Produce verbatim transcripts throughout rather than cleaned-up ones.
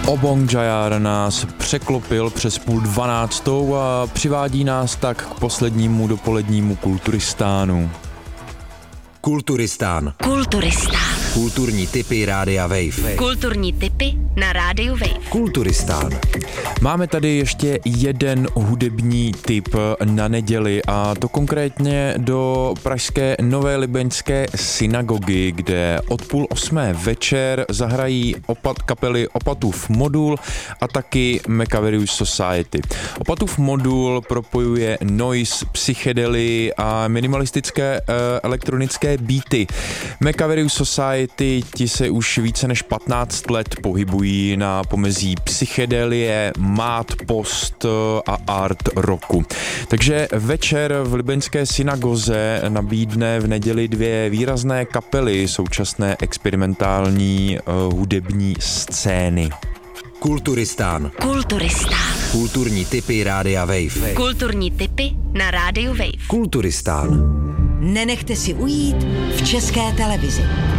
Obong Jayar nás překlopil přes půl dvanáctou a přivádí nás tak k poslednímu dopolednímu Kulturistánu. Kulturistán. Kulturistán. Kulturní tipy Rádia Wave. Kulturní tipy na Rádiu Wave. Kulturistán. Máme tady ještě jeden hudební tip na neděli, a to konkrétně do pražské Nové Libeňské synagogy, kde od půl osmé večer zahrají opat, kapely Opatův modul a taky Macaverius Society. Opatův modul propojuje noise, psychedelii a minimalistické uh, elektronické beaty. Macaverius Society, ti se už více než patnáct let pohybují na pomezí psychedelie, mát post a art rocku. Takže večer v Libeňské synagoze nabídne v neděli dvě výrazné kapely současné experimentální uh, hudební scény. Kulturistán. Kulturistán. Kulturní tipy Rádia Wave. Kulturní tipy na Rádiu Wave. Kulturistán. Nenechte si ujít v České televizi.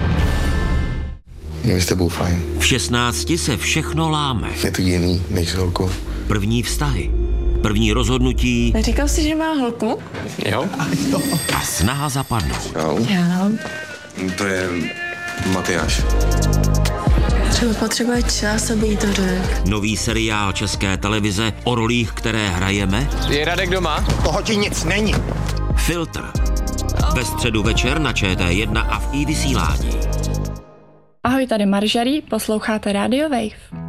Je s tebou fajn. V šestnácti se všechno láme. Je to jiný než s holkou. První vztahy, první rozhodnutí. Neříkal jsi, že má holku? Jo. A snaha zapadnout. Jo. Já. To je Matyáš. Třeba potřebuje čas, aby jí to řekl. Nový seriál České televize o rolích, které hrajeme. Je Radek doma? Toho ti nic není. Filtr. Ve středu večer na Č T jedna a v i vysílání. Ahoj, tady Maržarí, posloucháte Rádio Wave.